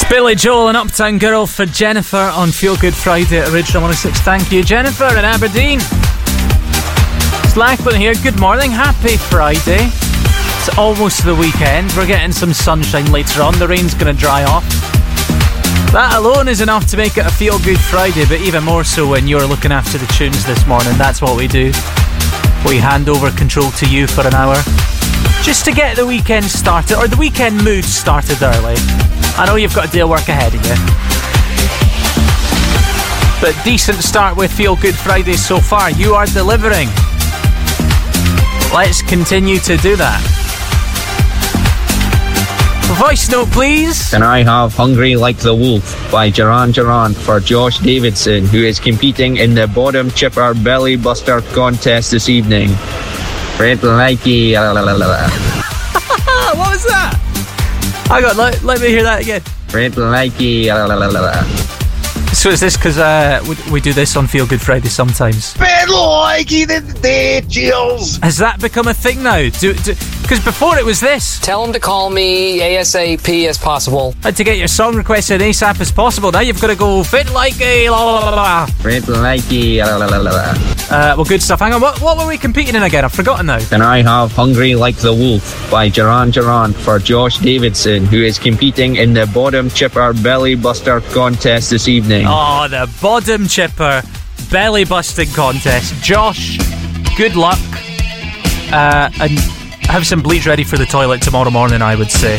Billy Joel and Uptown Girl for Jennifer on Feel Good Friday at Original 106. Thank you, Jennifer in Aberdeen. It's Lachlan here. Good morning. Happy Friday. It's almost the weekend. We're getting some sunshine later on. The rain's going to dry off. That alone is enough to make it a Feel Good Friday, but even more so when you're looking after the tunes this morning. That's what we do. We hand over control to you for an hour, just to get the weekend started, or the weekend mood started early. I know you've got a day of work ahead of you, but decent start with Feel Good Friday so far. You are delivering. Let's continue to do that. Voice note, please. Can I have Hungry Like the Wolf by Duran Duran for Josh Davidson, who is competing in the Bottom Chipper Belly Buster contest this evening. Red likey. What was that? Hang on, let me hear that again. Red likey. So is this because we do this on Feel Good Friday sometimes? Red likey the day, Jills. Has that become a thing now? Because before it was this. Tell them to call me ASAP as possible. Had to get your song requested ASAP as possible. Now you've got to go fit like a la la la la. Red likey. Well, good stuff. Hang on, what were we competing in again? I've forgotten now. Can I have Hungry Like the Wolf by Duran Duran for Josh Davidson, who is competing in the Bottom Chipper Belly Buster contest this evening. Oh, the Bottom Chipper belly busting contest. Josh, good luck. And have some bleach ready for the toilet tomorrow morning, I would say.